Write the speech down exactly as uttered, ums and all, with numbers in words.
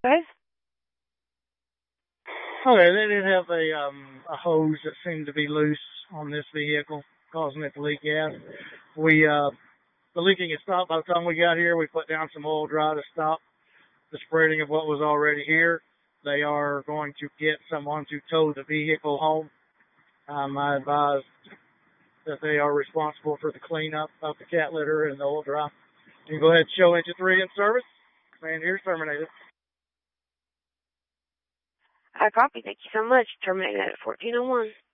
Guys? Okay, they did have a um a hose that seemed to be loose on this vehicle, causing it to leak gas. We uh the leaking had stopped by the time we got here. We put down some oil dry to stop the spreading of what was already here. They are going to get someone to tow the vehicle home. Um, I advised that they are responsible for the cleanup of the cat litter and the oil dry. You can go ahead and show engine three in service. And here's terminated. I copy. Thank you so much. Terminated at fourteen oh one.